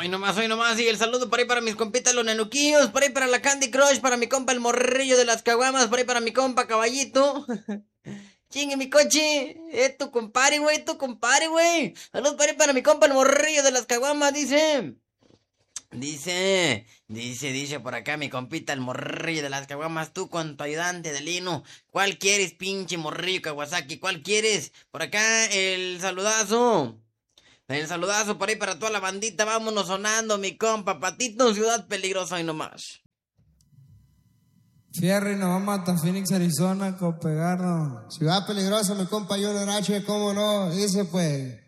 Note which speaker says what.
Speaker 1: Hoy nomás, y el saludo por ahí para mis compitas los nenuquillos, por ahí para la Candy Crush, para mi compa el morrillo de las caguamas, por ahí para mi compa Caballito. Chingue mi coche, tu compadre, güey. Saludos por ahí para mi compa el morrillo de las caguamas, dice. Dice por acá mi compita el morrillo de las caguamas, tú con tu ayudante de Lino. ¿Cuál quieres, pinche morrillo Kawasaki? ¿Cuál quieres? Por acá el saludazo. El saludazo por ahí para toda la bandita. Vámonos sonando, mi compa Patito, Ciudad Peligrosa y nomás.
Speaker 2: Fierro y nos vamos hasta Phoenix, Arizona, Copegardo.
Speaker 3: Ciudad Peligrosa, mi compa Junior H, cómo no, dice pues.